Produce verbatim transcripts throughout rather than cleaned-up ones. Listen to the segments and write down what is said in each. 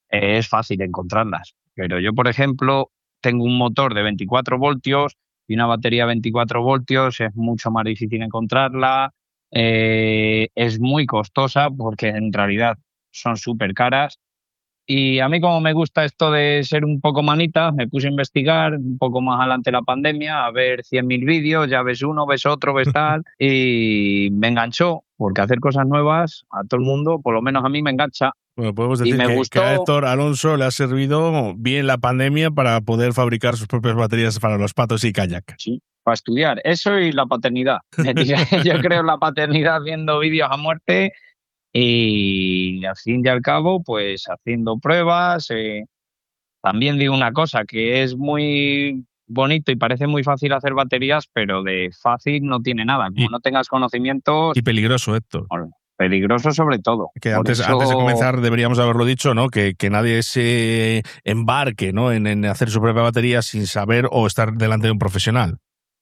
eh, es fácil encontrarlas. Pero yo, por ejemplo, tengo un motor de veinticuatro voltios y una batería de veinticuatro voltios, es mucho más difícil encontrarla, eh, es muy costosa porque en realidad son súper caras. Y a mí, como me gusta esto de ser un poco manita, me puse a investigar un poco más adelante de la pandemia, a ver cien mil vídeos, ya ves uno, ves otro, ves tal, y me enganchó, porque hacer cosas nuevas a todo el mundo, por lo menos a mí me engancha, Bueno, podemos y decir me que, que a gustó. Héctor Alonso le ha servido bien la pandemia para poder fabricar sus propias baterías para los patos y kayak. Sí, para estudiar, eso y la paternidad. Me tiré, yo creo, en la paternidad viendo vídeos a muerte y al fin y al cabo, pues haciendo pruebas. Eh, también digo una cosa, que es muy bonito y parece muy fácil hacer baterías, pero de fácil no tiene nada. Como Y, no tengas conocimientos, y peligroso, Héctor. bueno, peligroso sobre todo. Que Por antes, eso, antes de comenzar deberíamos haberlo dicho, ¿no? Que, que nadie se embarque, ¿no? En, en hacer su propia batería sin saber o estar delante de un profesional.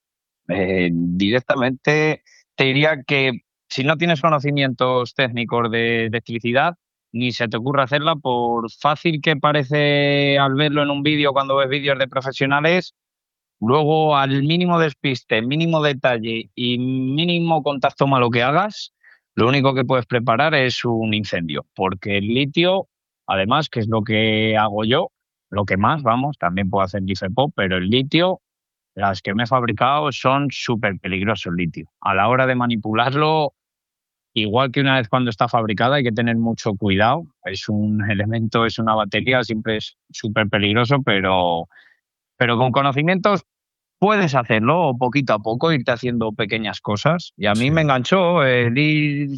eh, directamente te diría que si no tienes conocimientos técnicos de electricidad, ni se te ocurre hacerla, por fácil que parece al verlo en un vídeo, cuando ves vídeos de profesionales. Luego, al mínimo despiste, mínimo detalle y mínimo contacto malo que hagas, lo único que puedes preparar es un incendio, porque el litio, además, que es lo que hago yo, lo que más, vamos, también puedo hacer LiFePO, pero el litio, las que me he fabricado son súper peligrosos el litio. A la hora de manipularlo, igual que una vez cuando está fabricada, hay que tener mucho cuidado. Es un elemento, es una batería, siempre es súper peligroso, pero, pero con conocimientos puedes hacerlo poquito a poco, irte haciendo pequeñas cosas. Y a mí Sí. me enganchó el ir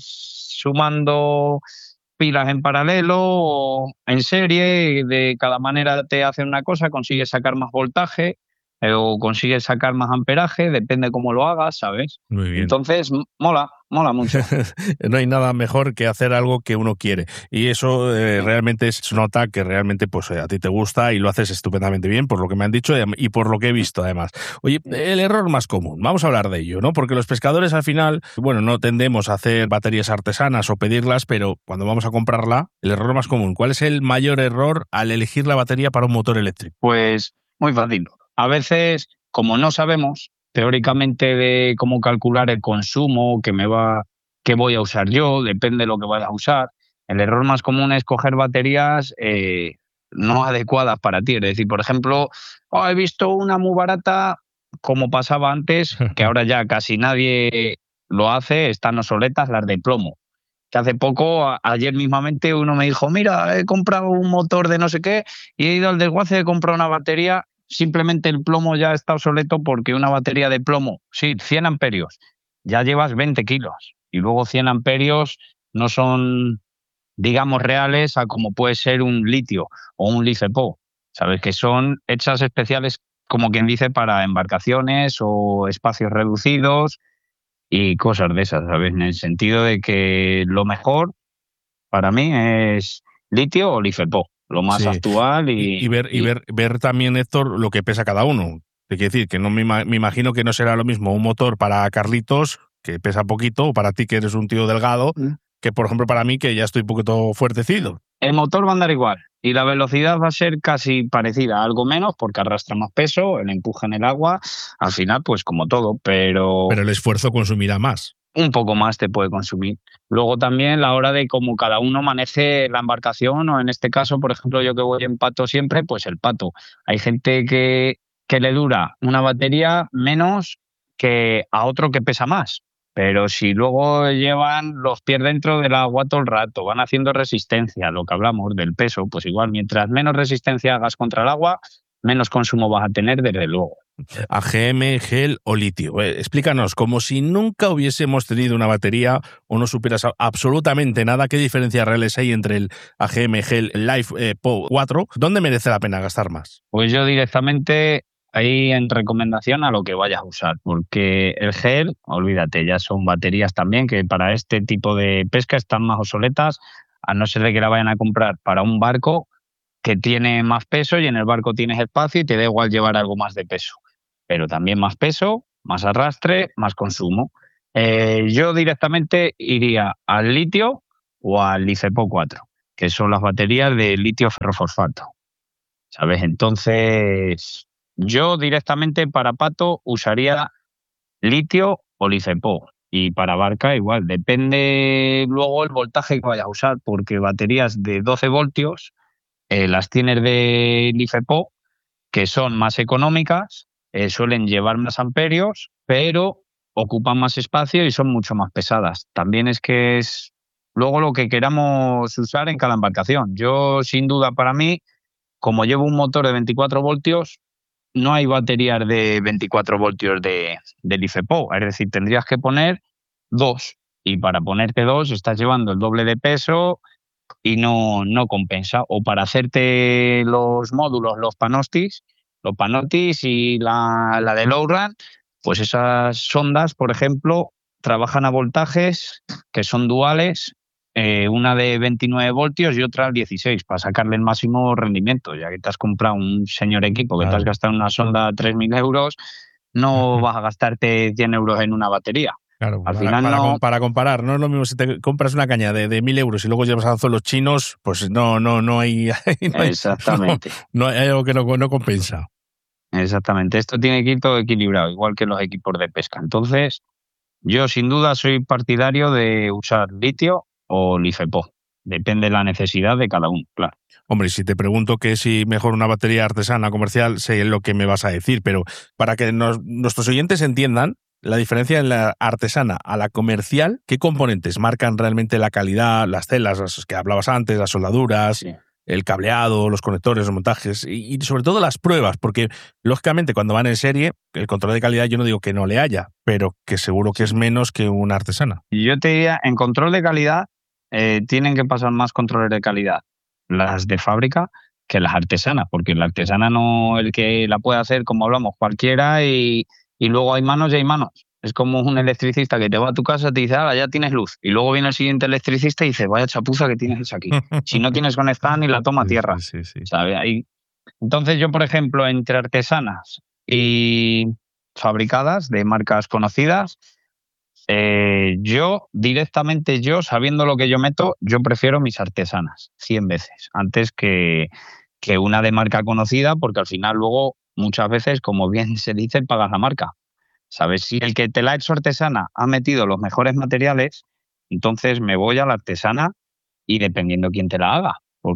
sumando pilas en paralelo o en serie, de cada manera te hace una cosa, consigues sacar más voltaje eh, o consigues sacar más amperaje, depende cómo lo hagas, ¿sabes? Muy bien. Entonces, m- mola, mola mucho. No hay nada mejor que hacer algo que uno quiere. Y eso eh, Sí. realmente se nota que realmente pues, eh, a ti te gusta y lo haces estupendamente bien, por lo que me han dicho y por lo que he visto además. Oye, el error más común, vamos a hablar de ello, ¿no? Porque los pescadores al final, bueno, no tendemos a hacer baterías artesanas o pedirlas, pero cuando vamos a comprarla, el error más común, ¿cuál es el mayor error al elegir la batería para un motor eléctrico? Pues muy fácil. A veces, como no sabemos teóricamente de cómo calcular el consumo que me va, que voy a usar yo, depende de lo que vaya a usar, el error más común es coger baterías eh, no adecuadas para ti. Es decir, por ejemplo, oh, he visto una muy barata, como pasaba antes, que ahora ya casi nadie lo hace, están obsoletas, las de plomo. Que hace poco, a- ayer mismamente, uno me dijo, mira, he comprado un motor de no sé qué y he ido al desguace de comprar una batería. Simplemente el plomo ya está obsoleto, porque una batería de plomo, sí, cien amperios, ya llevas veinte kilos. Y luego cien amperios no son, digamos, reales a como puede ser un litio o un LiFePO. Sabes que son hechas especiales, como quien dice, para embarcaciones o espacios reducidos y cosas de esas, ¿sabes? En el sentido de que lo mejor para mí es litio o LiFePO, lo más Sí. actual Y, y, y ver, y y ver, ver también, Héctor, lo que pesa cada uno. Te quiero decir que no me, ima- me imagino que no será lo mismo un motor para Carlitos, que pesa poquito, o para ti, que eres un tío delgado, que por ejemplo para mí, que ya estoy un poquito fuertecido. el motor va a andar igual y la velocidad va a ser casi parecida, algo menos porque arrastra más peso, el empuje en el agua, al final pues como todo, pero Pero el esfuerzo consumirá más. un poco más te puede consumir. Luego también la hora de cómo cada uno maneje la embarcación, o en este caso, por ejemplo, yo que voy en pato siempre, pues el pato. Hay gente que, que le dura una batería menos que a otro que pesa más. Pero si luego llevan los pies dentro del agua todo el rato, van haciendo resistencia, lo que hablamos del peso, pues igual, mientras menos resistencia hagas contra el agua, menos consumo vas a tener, desde luego. A G M, gel o litio. Eh, explícanos, como si nunca hubiésemos tenido una batería o no supieras a- absolutamente nada, ¿qué diferencias reales hay entre el A G M Gel Life eh, Po cuatro? ¿Dónde merece la pena gastar más? Pues yo directamente ahí en recomendación a lo que vayas a usar, porque el gel, olvídate, ya son baterías también que para este tipo de pesca están más obsoletas, a no ser de que la vayan a comprar para un barco que tiene más peso y en el barco tienes espacio y te da igual llevar algo más de peso, pero también más peso, más arrastre, más consumo. Eh, yo directamente iría al litio o al LiFePO cuatro, que son las baterías de litio ferrofosfato, ¿sabes? Entonces, yo directamente para Pato usaría litio o LiFePO. Y para Barca igual, depende luego el voltaje que vaya a usar, porque baterías de doce voltios eh, las tienes de LiFePO, que son más económicas, eh, suelen llevar más amperios, pero ocupan más espacio y son mucho más pesadas. También es que es luego lo que queramos usar en cada embarcación. Yo, sin duda, para mí, como llevo un motor de veinticuatro voltios, no hay baterías de veinticuatro voltios de, de LiFePO. Es decir, tendrías que poner dos. Y para ponerte dos estás llevando el doble de peso y no, no compensa. O para hacerte los módulos, los Panoptis, los Panoptis y la, la de Lowrance, pues esas sondas, por ejemplo, trabajan a voltajes que son duales, eh, una de veintinueve voltios y otra al dieciséis, para sacarle el máximo rendimiento. Ya que te has comprado un señor equipo, que claro, te has gastado en una sonda tres mil euros, no vas a gastarte cien euros en una batería. Claro, al para, final para, no... para comparar, no es lo mismo si te compras una caña de, de mil euros y luego llevas a los chinos, pues no, no, no hay, no hay exactamente. No, no hay algo que no, no compensa. Exactamente, esto tiene que ir todo equilibrado, igual que los equipos de pesca. Entonces, yo sin duda soy partidario de usar litio o LiFePO. Depende de la necesidad de cada uno, claro. Hombre, si te pregunto que si mejor una batería artesana comercial, sé lo que me vas a decir, pero para que nos, nuestros oyentes entiendan la diferencia en la artesana a la comercial, ¿qué componentes marcan realmente la calidad? Las telas, las que hablabas antes, las soldaduras, sí, el cableado, los conectores, los montajes y, y sobre todo las pruebas, porque lógicamente cuando van en serie, el control de calidad yo no digo que no le haya, pero que seguro que es menos que una artesana. Yo te diría, en control de calidad eh, tienen que pasar más controles de calidad las de fábrica que las artesanas, porque la artesana no, el que la puede hacer, como hablamos, cualquiera, y, y luego hay manos y hay manos. Es como un electricista que te va a tu casa y te dice, ahora ya tienes luz. Y luego viene el siguiente electricista y dice, vaya chapuza que tienes aquí. Si no tienes conectada ni la toma a tierra. Sí, sí, sí. ¿Sabe? Ahí. Entonces yo, por ejemplo, entre artesanas y fabricadas de marcas conocidas, eh, yo directamente, yo sabiendo lo que yo meto, yo prefiero mis artesanas cien veces antes que, que una de marca conocida, porque al final luego muchas veces, como bien se dice, pagas la marca. ¿Sabes? Si el que te la ha hecho artesana ha metido los mejores materiales, entonces me voy a la artesana y dependiendo quién te la haga.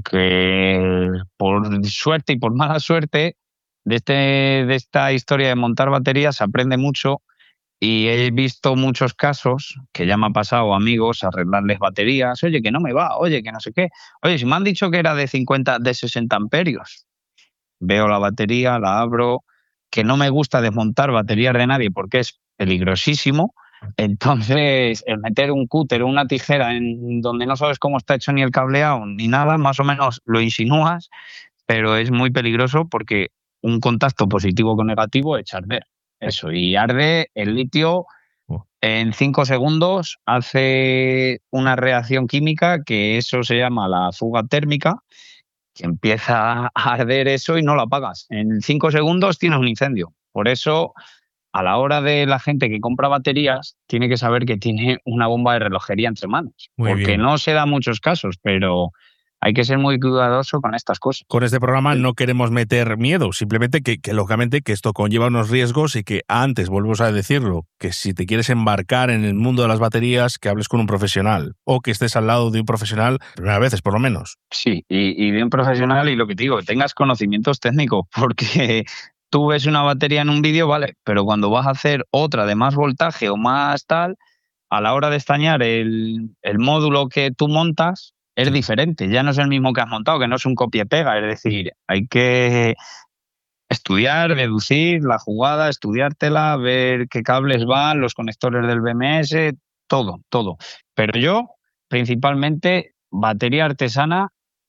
Porque por suerte y por mala suerte de, este, de esta historia de montar baterías se aprende mucho y he visto muchos casos que ya me ha pasado amigos arreglarles baterías. Oye, que no me va, oye, que no sé qué. Oye, si me han dicho que era de cincuenta, de sesenta amperios. Veo la batería, la abro, que no me gusta desmontar baterías de nadie porque es peligrosísimo. Entonces, el meter un cúter o una tijera en donde no sabes cómo está hecho ni el cableado ni nada, más o menos lo insinúas, pero es muy peligroso porque un contacto positivo con negativo echa a arder. Eso, y arde el litio en cinco segundos, hace una reacción química que eso se llama la fuga térmica, que empieza a arder eso y no lo apagas. En cinco segundos tienes un incendio. Por eso, a la hora de la gente que compra baterías, tiene que saber que tiene una bomba de relojería entre manos. Muy porque bien. No se da muchos casos, pero hay que ser muy cuidadoso con estas cosas. Con este programa no queremos meter miedo, simplemente que, que lógicamente que esto conlleva unos riesgos y que antes, vuelvo a decirlo, que si te quieres embarcar en el mundo de las baterías, que hables con un profesional o que estés al lado de un profesional, primeras veces por lo menos. Sí, y, y de un profesional, y lo que te digo, que tengas conocimientos técnicos, porque tú ves una batería en un vídeo, vale, pero cuando vas a hacer otra de más voltaje o más tal, a la hora de estañar el, el módulo que tú montas, es diferente, ya no es el mismo que has montado, que no es un copia-pega, es decir, hay que estudiar, deducir la jugada, estudiártela, ver qué cables van, los conectores del B M S, todo, todo. Pero yo, principalmente, batería artesana,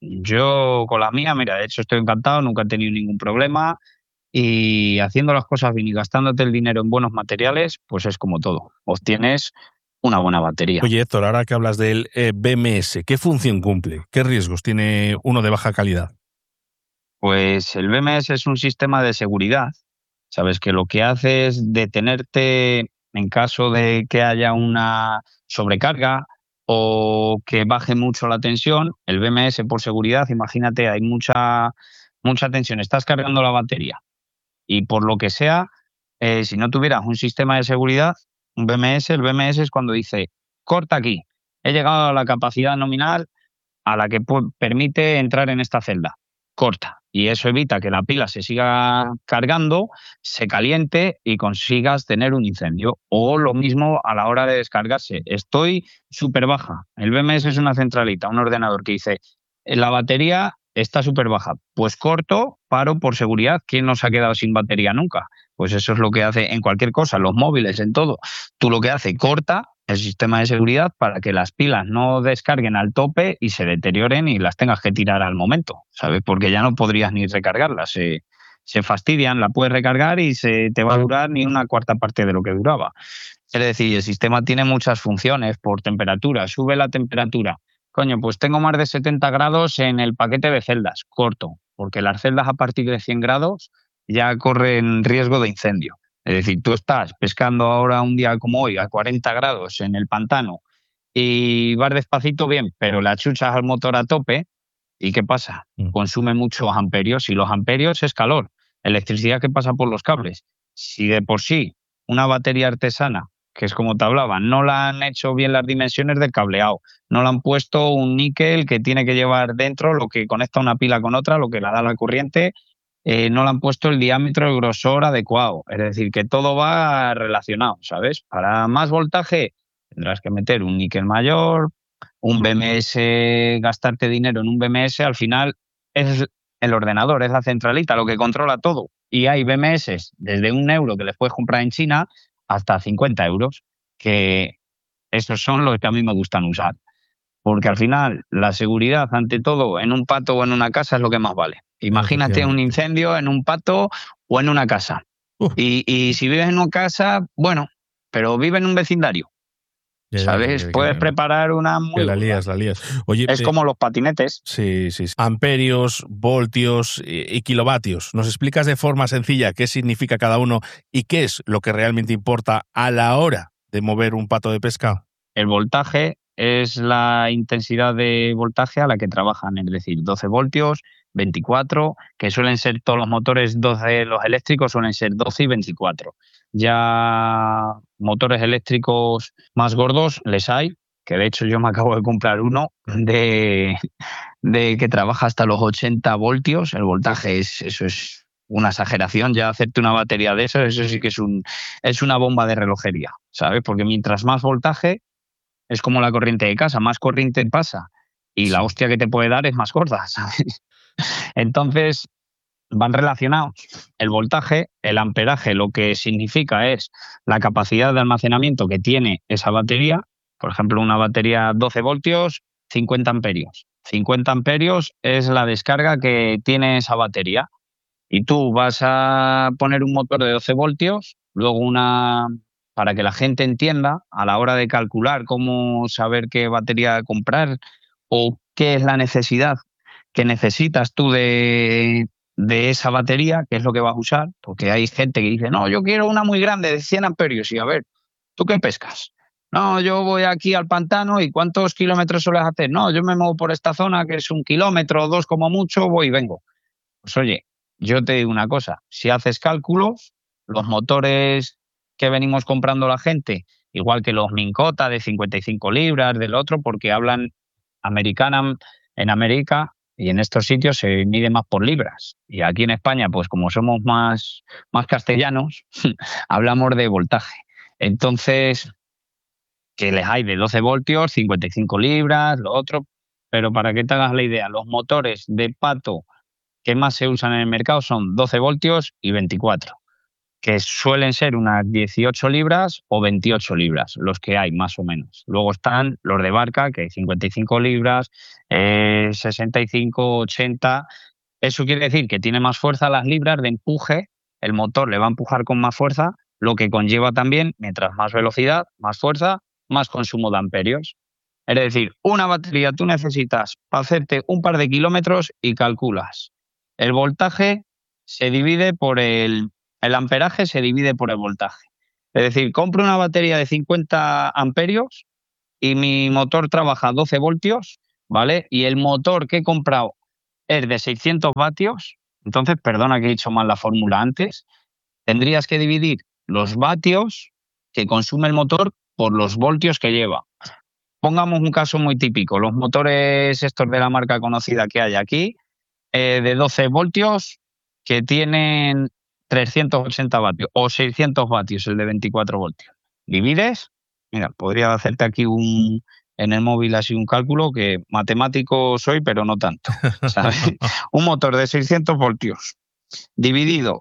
yo con la mía, mira, de hecho estoy encantado, nunca he tenido ningún problema y haciendo las cosas bien y gastándote el dinero en buenos materiales, pues es como todo, obtienes una buena batería. Oye, Héctor, ahora que hablas del eh, B M S, ¿qué función cumple? ¿Qué riesgos tiene uno de baja calidad? Pues el B M S es un sistema de seguridad. Sabes que lo que hace es detenerte en caso de que haya una sobrecarga o que baje mucho la tensión. El B M S, por seguridad, imagínate, hay mucha, mucha tensión, estás cargando la batería y por lo que sea, eh, si no tuvieras un sistema de seguridad, un B M S, el B M S es cuando dice, corta aquí, he llegado a la capacidad nominal a la que permite entrar en esta celda, corta. Y eso evita que la pila se siga cargando, se caliente y consigas tener un incendio. O lo mismo a la hora de descargarse. Estoy súper baja. El B M S es una centralita, un ordenador que dice, la batería está súper baja. Pues corto, paro por seguridad. ¿Quién no se ha quedado sin batería nunca? Pues eso es lo que hace en cualquier cosa, los móviles, en todo. Tú lo que hace, corta el sistema de seguridad para que las pilas no descarguen al tope y se deterioren y las tengas que tirar al momento, ¿sabes? Porque ya no podrías ni recargarlas, se, se fastidian, la puedes recargar y se te va a durar ni una cuarta parte de lo que duraba. Es decir, el sistema tiene muchas funciones por temperatura, sube la temperatura. Coño, pues tengo más de setenta grados en el paquete de celdas, corto, porque las celdas a partir de cien grados ya corren riesgo de incendio. Es decir, tú estás pescando ahora un día como hoy a cuarenta grados en el pantano y vas despacito bien, pero le achuchas al motor a tope y ¿qué pasa? Mm. Consume muchos amperios y los amperios es calor, electricidad que pasa por los cables. Si de por sí una batería artesana, que es como te hablaba, no la han hecho bien las dimensiones del cableado, no le han puesto un níquel que tiene que llevar dentro lo que conecta una pila con otra, lo que la da la corriente, Eh, no le han puesto el diámetro, el grosor adecuado. Es decir, que todo va relacionado, ¿sabes? Para más voltaje tendrás que meter un níquel mayor, un B M S, gastarte dinero en un B M S, al final es el ordenador, es la centralita lo que controla todo. Y hay B M S desde un euro que les puedes comprar en China hasta cincuenta euros, que esos son los que a mí me gustan usar. Porque al final la seguridad, ante todo, en un pato o en una casa es lo que más vale. Imagínate un incendio en un pato o en una casa. Uh. Y, y si vives en una casa, bueno, pero vive en un vecindario. Ya, ¿sabes? Ya, ya, Puedes ya, preparar una muy que la lías, la lías. Oye, es eh, como los patinetes. Sí, sí, sí. Amperios, voltios y, y kilovatios. ¿Nos explicas de forma sencilla qué significa cada uno y qué es lo que realmente importa a la hora de mover un pato de pesca? El voltaje es la intensidad de voltaje a la que trabajan, es decir, doce voltios, veinticuatro, que suelen ser todos los motores doce, los eléctricos suelen ser doce y veinticuatro. Ya motores eléctricos más gordos les hay, que de hecho yo me acabo de comprar uno de, de que trabaja hasta los ochenta voltios. El voltaje es, eso es una exageración, ya hacerte una batería de eso, eso sí que es, un, es una bomba de relojería, ¿sabes? Porque mientras más voltaje, es como la corriente de casa, más corriente pasa y la hostia que te puede dar es más gorda, ¿sabes? Entonces, van relacionados. El voltaje, el amperaje, lo que significa es la capacidad de almacenamiento que tiene esa batería. Por ejemplo, una batería doce voltios, cincuenta amperios. cincuenta amperios es la descarga que tiene esa batería. Y tú vas a poner un motor de doce voltios, luego una... para que la gente entienda a la hora de calcular cómo saber qué batería comprar o qué es la necesidad que necesitas tú de, de esa batería, qué es lo que vas a usar, porque hay gente que dice, no, yo quiero una muy grande de cien amperios, y a ver, ¿tú qué pescas? No, yo voy aquí al pantano y ¿cuántos kilómetros sueles hacer? No, yo me muevo por esta zona que es un kilómetro o dos como mucho, voy y vengo. Pues oye, yo te digo una cosa, si haces cálculos, los motores que venimos comprando la gente, igual que los Mincota de cincuenta y cinco libras, del otro, porque hablan americana en América y en estos sitios se mide más por libras. Y aquí en España, pues como somos más, más castellanos, hablamos de voltaje. Entonces, que les hay de doce voltios, cincuenta y cinco libras, lo otro, pero para que te hagas la idea, los motores de pato que más se usan en el mercado son doce voltios y veinticuatro, que suelen ser unas dieciocho libras o veintiocho libras, los que hay más o menos. Luego están los de barca, que hay cincuenta y cinco libras, eh, sesenta y cinco, ochenta. Eso quiere decir que tiene más fuerza las libras de empuje, el motor le va a empujar con más fuerza, lo que conlleva también, mientras más velocidad, más fuerza, más consumo de amperios. Es decir, una batería tú necesitas para hacerte un par de kilómetros y calculas. El voltaje se divide por el... El amperaje se divide por el voltaje. Es decir, compro una batería de cincuenta amperios y mi motor trabaja doce voltios, ¿vale? Y el motor que he comprado es de seiscientos vatios, entonces, perdona que he dicho mal la fórmula antes, tendrías que dividir los vatios que consume el motor por los voltios que lleva. Pongamos un caso muy típico, los motores estos de la marca conocida que hay aquí, eh, de doce voltios, que tienen trescientos ochenta vatios o seiscientos vatios, el de veinticuatro voltios. Divides, mira, podría hacerte aquí un en el móvil así un cálculo, que matemático soy, pero no tanto, ¿sabes? Un motor de seiscientos voltios dividido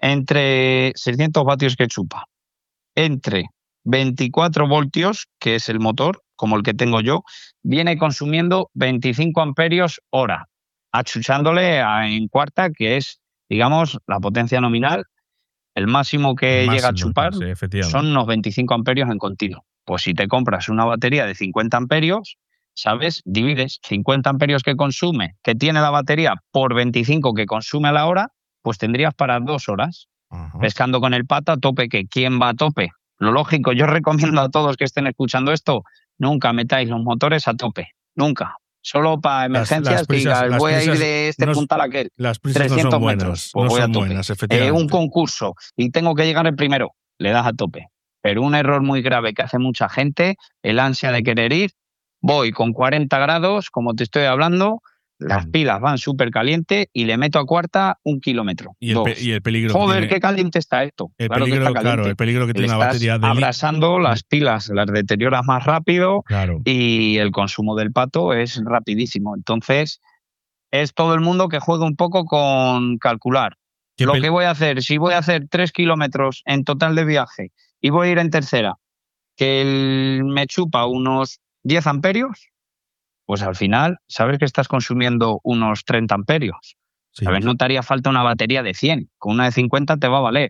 entre seiscientos vatios que chupa, entre veinticuatro voltios, que es el motor, como el que tengo yo, viene consumiendo veinticinco amperios hora, achuchándole a, en cuarta, que es, digamos, la potencia nominal. El máximo que El llega a máximo, chupar sí, efectivamente. son unos veinticinco amperios en continuo. Pues si te compras una batería de cincuenta amperios, ¿sabes? Divides cincuenta amperios que consume, que tiene la batería, por veinticinco que consume a la hora, pues tendrías para dos horas. Ajá. Pescando con el pato a tope, que ¿quién va a tope? Lo lógico, yo recomiendo a todos que estén escuchando esto, nunca metáis los motores a tope, nunca. Solo para Las, emergencias, las prisas, que digas, las voy a ir prisas de este no, punto a aquel. las prisas no trescientos son metros, buenas, pues no voy a son tope. buenas, Eh, efectivamente. un concurso y tengo que llegar el primero, le das a tope. Pero un error muy grave que hace mucha gente, el ansia de querer ir, voy con cuarenta grados, como te estoy hablando, las pilas van súper calientes y le meto a cuarta un kilómetro. Y el, pe- dos. y el peligro que Joder, tiene, qué caliente está esto. el Claro que peligro, está caliente. claro, el peligro que Le tiene una estás batería de li- abrasando las pilas, las deterioras más rápido Claro. y el consumo del pato es rapidísimo. Entonces, es todo el mundo que juega un poco con calcular. ¿Qué Lo pel- que voy a hacer, si voy a hacer tres kilómetros en total de viaje y voy a ir en tercera, que el- me chupa unos diez amperios, pues al final sabes que estás consumiendo unos treinta amperios. Sí. ¿Sabes? No te haría falta una batería de cien, con una de cincuenta te va a valer.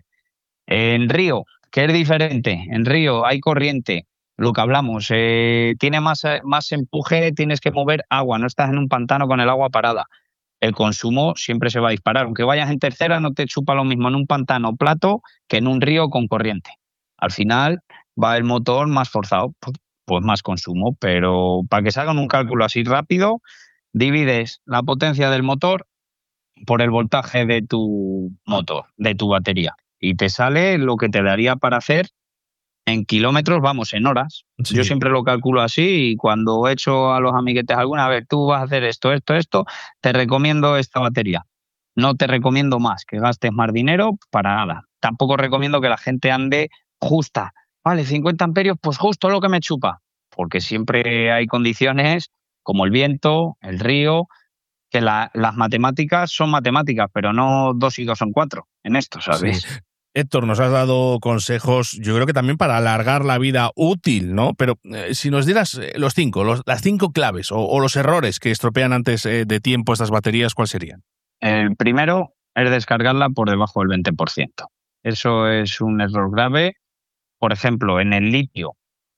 En Río, que es diferente, en Río hay corriente, lo que hablamos, eh, tiene más, eh, más empuje, tienes que mover agua, no estás en un pantano con el agua parada. El consumo siempre se va a disparar. Aunque vayas en tercera, no te chupa lo mismo en un pantano plato que en un río con corriente. Al final va el motor más forzado, pues, pues más consumo, pero para que se hagan un cálculo así rápido, divides la potencia del motor por el voltaje de tu motor, de tu batería, y te sale lo que te daría para hacer en kilómetros, vamos, en horas. Sí. Yo siempre lo calculo así y cuando he hecho a los amiguetes alguna vez, tú vas a hacer esto, esto, esto, te recomiendo esta batería. No te recomiendo más, que gastes más dinero para nada. Tampoco recomiendo que la gente ande justa. Vale, cincuenta amperios, pues justo lo que me chupa. Porque siempre hay condiciones como el viento, el río, que la, las matemáticas son matemáticas, pero no dos y dos son cuatro en esto, ¿sabes? Sí. Héctor, nos has dado consejos, yo creo que también para alargar la vida útil, ¿no? Pero eh, si nos dieras eh, los cinco, los, las cinco claves o, o los errores que estropean antes eh, de tiempo estas baterías, ¿cuáles serían? El primero es descargarla por debajo del veinte por ciento. Eso es un error grave. Por ejemplo, en el litio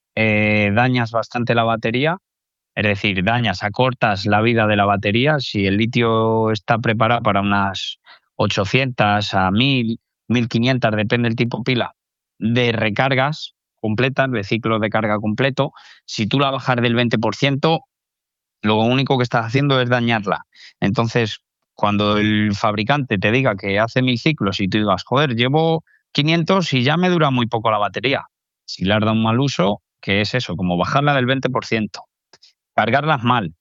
eh, dañas bastante la batería, es decir, dañas, acortas la vida de la batería. Si el litio está preparado para unas ochocientas a mil, mil quinientas, depende del tipo pila, de recargas completas, de ciclo de carga completo, si tú la bajas del veinte por ciento, lo único que estás haciendo es dañarla. Entonces, cuando el fabricante te diga que hace mil ciclos y tú digas, joder, llevo quinientos y ya me dura muy poco la batería. Si le has dado un mal uso, ¿qué es eso? Como bajarla del veinte por ciento. Cargarlas mal.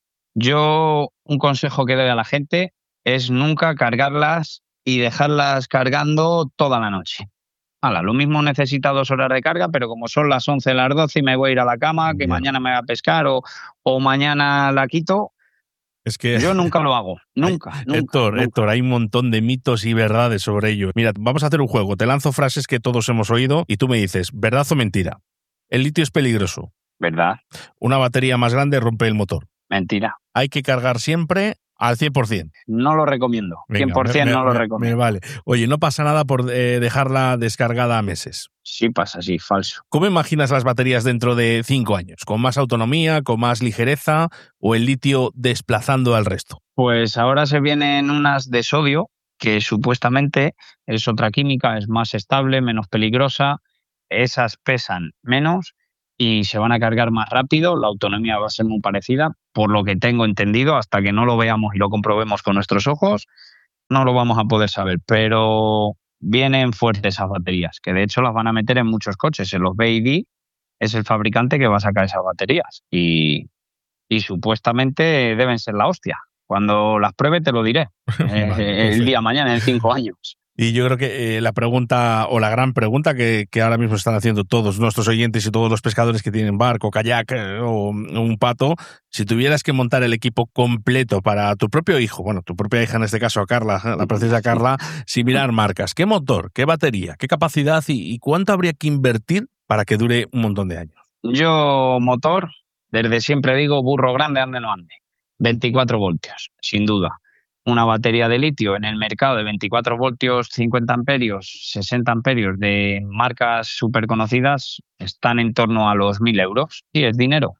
Yo, un consejo que doy a la gente es nunca cargarlas y dejarlas cargando toda la noche. Ala, lo mismo necesita dos horas de carga, pero como son las once, las doce y me voy a ir a la cama, que Bien. mañana me voy a pescar o, o mañana la quito, Es que yo nunca lo hago. Nunca, Ay, nunca. Héctor, nunca. Héctor, hay un montón de mitos y verdades sobre ello. Mira, vamos a hacer un juego. Te lanzo frases que todos hemos oído y tú me dices, ¿verdad o mentira? El litio es peligroso. ¿Verdad? Una batería más grande rompe el motor. Mentira. Hay que cargar siempre al cien por ciento. No lo recomiendo. Venga, cien por ciento me- no lo me- recomiendo. me vale. Oye, no pasa nada por eh, dejarla descargada a meses. Sí pasa, sí, falso. ¿Cómo imaginas las baterías dentro de cinco años? ¿Con más autonomía, con más ligereza o el litio desplazando al resto? Pues ahora se vienen unas de sodio, que supuestamente es otra química, es más estable, menos peligrosa. Esas pesan menos y se van a cargar más rápido, la autonomía va a ser muy parecida, por lo que tengo entendido, hasta que no lo veamos y lo comprobemos con nuestros ojos, no lo vamos a poder saber, pero vienen fuertes esas baterías, que de hecho las van a meter en muchos coches, en los B Y D es el fabricante que va a sacar esas baterías y, y supuestamente deben ser la hostia. Cuando las pruebe te lo diré, Vale, eh, el día mañana, en cinco años. Y yo creo que eh, la pregunta, o la gran pregunta que, que ahora mismo están haciendo todos nuestros oyentes y todos los pescadores que tienen barco, kayak eh, o un pato, si tuvieras que montar el equipo completo para tu propio hijo, bueno, tu propia hija en este caso, a Carla, la princesa Carla, sin mirar marcas, ¿qué motor, qué batería, qué capacidad y, y cuánto habría que invertir para que dure un montón de años? Yo, motor, desde siempre digo, burro grande, ande no ande. veinticuatro voltios, sin duda. Una batería de litio en el mercado de veinticuatro voltios, cincuenta amperios, sesenta amperios de marcas súper conocidas están en torno a los mil euros. Sí, es dinero.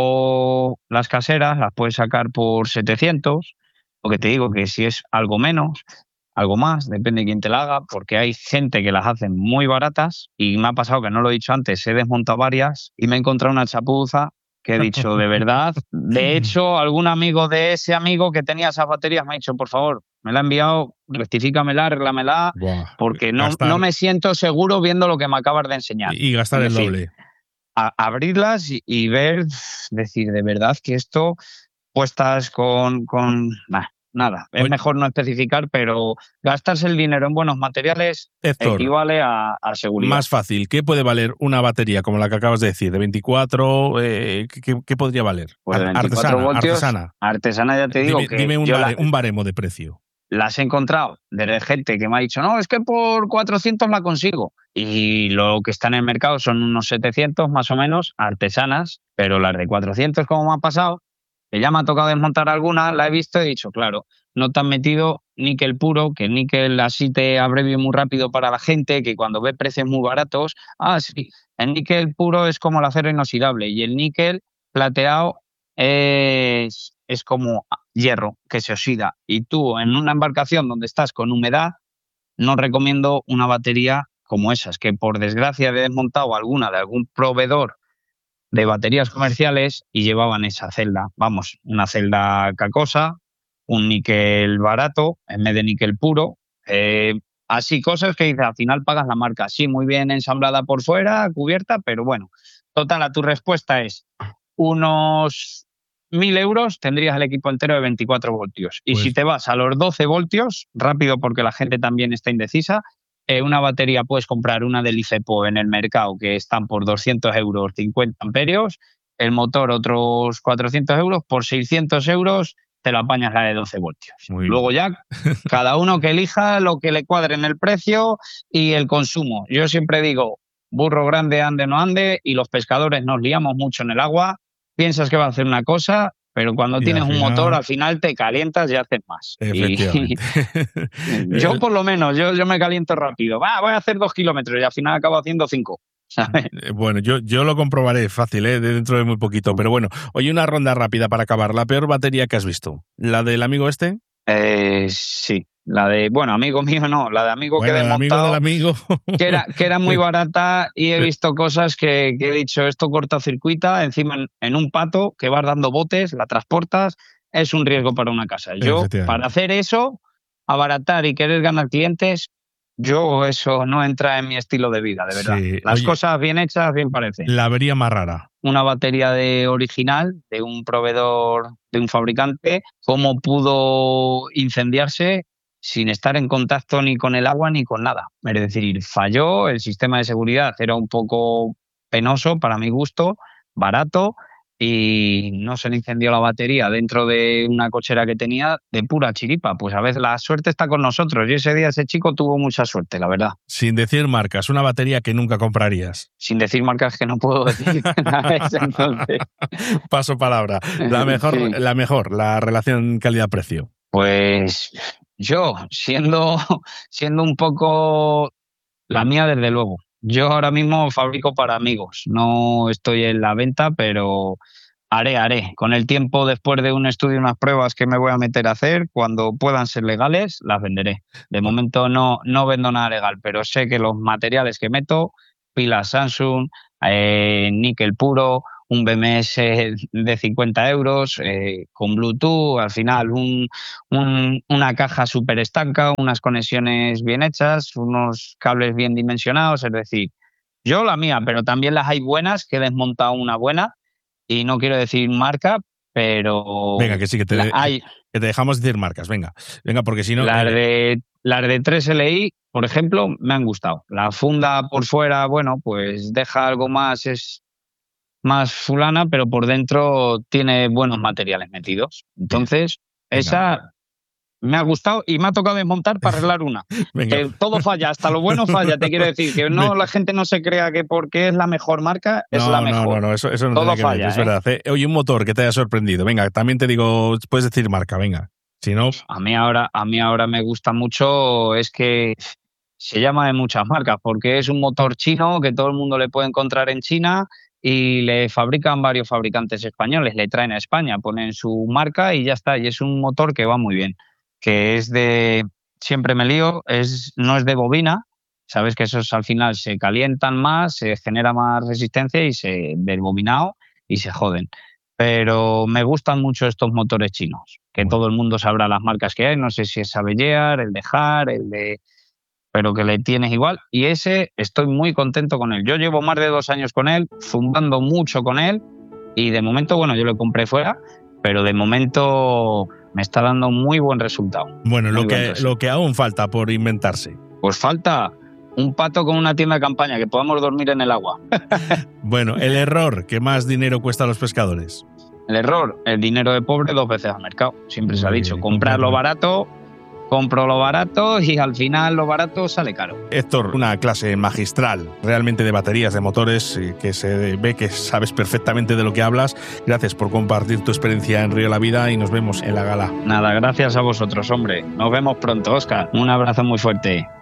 Luego las caseras las puedes sacar por setecientos, lo que te digo que si es algo menos, algo más, depende de quién te la haga, porque hay gente que las hace muy baratas y me ha pasado que no lo he dicho antes, he desmontado varias y me he encontrado una chapuza que he dicho, de verdad. De hecho, algún amigo de ese amigo que tenía esas baterías me ha dicho, por favor, me la ha enviado, rectifícamela, arréglamela, porque no, no me siento seguro viendo lo que me acabas de enseñar. Y gastar el doble. A, abrirlas y, y ver, decir, de verdad que esto puestas con... con nah, nada, es Oye, mejor no especificar, pero gastarse el dinero en buenos materiales Héctor, equivale a, a seguridad. Más fácil, ¿qué puede valer una batería como la que acabas de decir, de veinticuatro? Eh, ¿qué, ¿Qué podría valer? Pues de veinticuatro artesana, voltios, artesana. Artesana, ya te digo dime, que... Dime un, bare, la, un baremo de precio. Las he encontrado de gente que me ha dicho, no, es que por cuatrocientos la consigo. Y lo que está en el mercado son unos setecientos más o menos, artesanas, pero las de cuatrocientos, como me ha pasado, que ya me ha tocado desmontar alguna, la he visto y he dicho, claro, no te han metido níquel puro, que níquel así te abrevio muy rápido para la gente, que cuando ve precios muy baratos, ah, sí, el níquel puro es como el acero inoxidable y el níquel plateado es, es como hierro, que se oxida. Y tú en una embarcación donde estás con humedad, no recomiendo una batería como esas, que por desgracia he desmontado alguna de algún proveedor de baterías comerciales y llevaban esa celda, vamos, una celda cacosa, un níquel barato en vez de níquel puro, eh, así cosas que dices, al final pagas la marca, sí, muy bien ensamblada por fuera, cubierta, pero bueno, total, a tu respuesta es unos mil euros tendrías el equipo entero de veinticuatro voltios y pues, si te vas a los doce voltios, rápido porque la gente también está indecisa, Eh, una batería puedes comprar una del ICEPO en el mercado que están por doscientos euros, cincuenta amperios, el motor otros cuatrocientos euros, por seiscientos euros te la apañas la de doce voltios. Muy Luego bien. Ya cada uno que elija lo que le cuadre en el precio y el consumo. Yo siempre digo, burro grande ande no ande, y los pescadores nos liamos mucho en el agua, piensas que va a hacer una cosa, pero cuando y tienes final... un motor, al final te calientas y haces más. Efectivamente. Y yo, por lo menos, yo, yo me caliento rápido. Va, voy a hacer dos kilómetros y al final acabo haciendo cinco. ¿Sabes? Bueno, yo, yo lo comprobaré fácil, ¿eh? Dentro de muy poquito. Pero bueno, oye, una ronda rápida para acabar. ¿La peor batería que has visto? ¿La del amigo este? Eh, sí. La de, bueno, amigo mío no, la de amigo bueno, que he desmontado, amigo del amigo. que, era, que era muy barata y he visto cosas que, que he dicho, esto cortocircuita, encima en, en un pato que vas dando botes, la transportas, es un riesgo para una casa. Yo, para hacer eso, abaratar y querer ganar clientes, yo eso no entra en mi estilo de vida, de verdad. Sí. Las Oye, cosas bien hechas, bien parecen. La avería más rara. Una batería de original, de un proveedor, de un fabricante, cómo pudo incendiarse sin estar en contacto ni con el agua ni con nada. Es decir, falló, el sistema de seguridad era un poco penoso para mi gusto, barato, y no se le incendió la batería dentro de una cochera que tenía de pura chiripa. Pues a veces la suerte está con nosotros y ese día ese chico tuvo mucha suerte, la verdad. Sin decir marcas, una batería que nunca comprarías. Sin decir marcas que no puedo decir. Entonces... Paso palabra. La mejor, sí. la mejor, la relación calidad-precio. Pues yo, siendo, siendo un poco la mía, desde luego. Yo ahora mismo fabrico para amigos, no estoy en la venta, pero haré, haré. Con el tiempo, después de un estudio y unas pruebas que me voy a meter a hacer, cuando puedan ser legales, las venderé. De momento no, no vendo nada legal, pero sé que los materiales que meto, pilas Samsung, eh, níquel puro, un B M S de cincuenta euros, eh, con Bluetooth, al final un, un, una caja súper estanca, unas conexiones bien hechas, unos cables bien dimensionados, es decir, yo la mía, pero también las hay buenas, que he desmontado una buena, y no quiero decir marca, pero... Venga, que sí, que te, de, hay, que te dejamos decir marcas, venga, venga, porque si no... Las de, las de tres L I, por ejemplo, me han gustado. La funda por fuera, bueno, pues deja algo más, es más fulana, pero por dentro tiene buenos materiales metidos. Entonces, venga, esa... Venga. Me ha gustado y me ha tocado desmontar para arreglar una. Que todo falla, hasta lo bueno falla, te quiero decir. Que no la gente no se crea que porque es la mejor marca, es no, la mejor. No, no, no, eso, eso no todo tiene que falla, ver, es ¿eh? verdad. ¿eh? Oye, un motor que te haya sorprendido. Venga, también te digo, puedes decir marca, venga. Si no... A mí ahora, a mí ahora me gusta mucho, es que se llama de muchas marcas, porque es un motor chino que todo el mundo le puede encontrar en China y le fabrican varios fabricantes españoles, le traen a España, ponen su marca y ya está. Y es un motor que va muy bien. Que es de, siempre me lío, es, no es de bobina, sabes que esos al final se calientan más, se genera más resistencia y se del bobinado y se joden. Pero me gustan mucho estos motores chinos, que bueno, todo el mundo sabrá las marcas que hay, no sé si es Abellear, el de Har, el de... pero que le tienes igual. Y ese estoy muy contento con él. Yo llevo más de dos años con él, fundando mucho con él y de momento, bueno, yo lo compré fuera, pero de momento... me está dando muy buen resultado. Bueno, muy lo que, lo que aún falta por inventarse. Pues falta un pato con una tienda de campaña, que podamos dormir en el agua. Bueno, el error que más dinero cuesta a los pescadores. El error, el dinero de pobre dos veces al mercado. Siempre se ha dicho, comprar lo barato, compro lo barato y al final lo barato sale caro. Héctor, una clase magistral realmente de baterías, de motores, que se ve que sabes perfectamente de lo que hablas. Gracias por compartir tu experiencia en Río La Vida y nos vemos en la gala. Nada, gracias a vosotros, hombre. Nos vemos pronto, Óscar. Un abrazo muy fuerte.